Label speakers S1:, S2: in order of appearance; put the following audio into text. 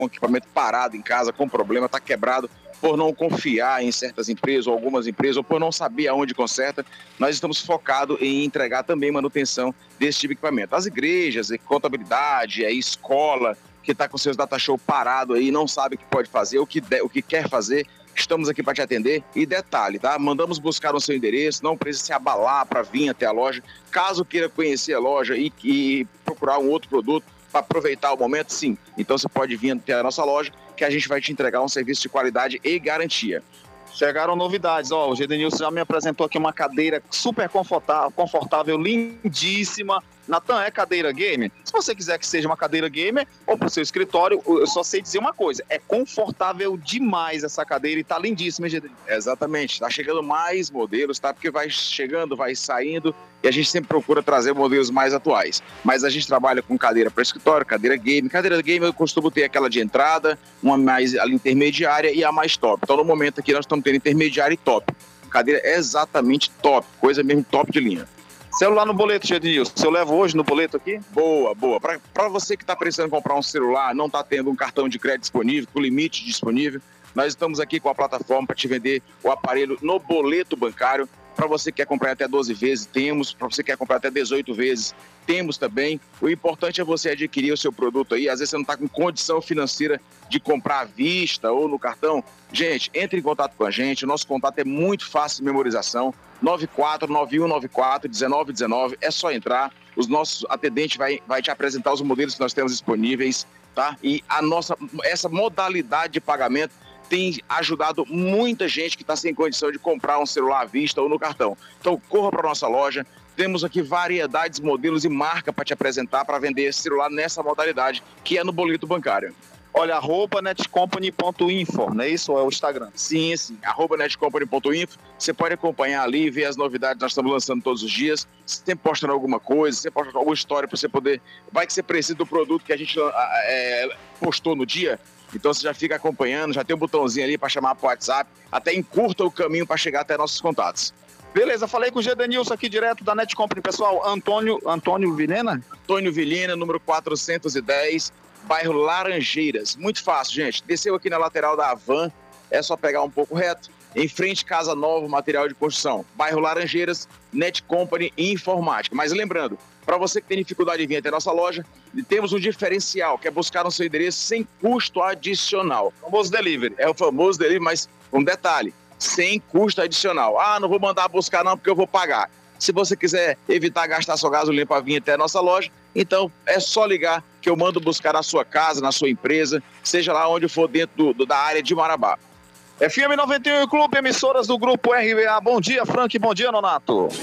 S1: com o equipamento parado em casa, com problema, está quebrado, por não confiar em certas empresas ou algumas empresas, ou por não saber aonde conserta, nós estamos focados em entregar também manutenção desse tipo de equipamento. As igrejas, contabilidade, a escola, que está com seus data show parado aí, não sabe o que pode fazer, o que quer fazer, estamos aqui para te atender. E detalhe, tá? Mandamos buscar o seu endereço, não precisa se abalar para vir até a loja. Caso queira conhecer a loja e procurar um outro produto para aproveitar o momento, sim. Então você pode vir até a nossa loja, que a gente vai te entregar um serviço de qualidade e garantia.
S2: Chegaram novidades, ó, o Gedenilson já me apresentou aqui uma cadeira super confortável, lindíssima. Natan, é cadeira gamer? Se você quiser que seja uma cadeira gamer ou para o seu escritório, eu só sei dizer uma coisa, é confortável demais essa cadeira e tá lindíssima, hein, Gedenilson?
S1: Exatamente, tá chegando mais modelos, tá? Porque vai chegando, vai saindo e a gente sempre procura trazer modelos mais atuais. Mas a gente trabalha com cadeira para escritório, cadeira game. Cadeira game eu costumo ter aquela de entrada, uma mais intermediária e a mais top. Então no momento aqui nós estamos tendo intermediária e top. Cadeira exatamente top, coisa mesmo top de linha.
S2: Celular no boleto, Gedenilson. Se eu levo hoje no boleto aqui?
S1: Boa, boa. Para você que está precisando comprar um celular, não está tendo um cartão de crédito disponível, com limite disponível, nós estamos aqui com a plataforma para te vender o aparelho no boleto bancário. Para você que quer comprar até 12 vezes, temos. Para você que quer comprar até 18 vezes, temos também. O importante é você adquirir o seu produto aí. Às vezes você não está com condição financeira de comprar à vista ou no cartão. Gente, entre em contato com a gente. O nosso contato é muito fácil de memorização. 9491941919. É só entrar. Os nossos atendentes vai te apresentar os modelos que nós temos disponíveis, tá? E essa modalidade de pagamento tem ajudado muita gente que está sem condição de comprar um celular à vista ou no cartão. Então, corra para a nossa loja. Temos aqui variedades, modelos e marca para te apresentar para vender esse celular nessa modalidade, que é no boleto bancário.
S2: Olha, @netcompany.info, não é isso? Ou é o Instagram?
S1: Sim, @netcompany.info. Você pode acompanhar ali, ver as novidades que nós estamos lançando todos os dias. Sempre postando alguma coisa, sempre postando alguma história para você poder... Vai que você precisa do produto que a gente postou no dia. Então você já fica acompanhando, já tem um botãozinho ali para chamar para o WhatsApp, até encurta o caminho para chegar até nossos contatos.
S2: Beleza, falei com o Gedenilson aqui direto da Netcompany, pessoal. Antônio Vilhena?
S1: Antônio Vilhena, número 410, bairro Laranjeiras. Muito fácil, gente. Desceu aqui na lateral da Havan, é só pegar um pouco reto. Em frente, Casa Nova, material de construção. Bairro Laranjeiras, Netcompany e Informática. Mas lembrando, para você que tem dificuldade de vir até a nossa loja, temos um diferencial, que é buscar no seu endereço sem custo adicional.
S2: O famoso delivery.
S1: É o famoso delivery, mas um detalhe, sem custo adicional. Ah, não vou mandar buscar não, porque eu vou pagar. Se você quiser evitar gastar sua gasolina para vir até a nossa loja, então é só ligar que eu mando buscar na sua casa, na sua empresa, seja lá onde for dentro da área de Marabá.
S2: FM 91 Clube, emissoras do Grupo RBA. Bom dia, Frank. Bom dia, Nonato.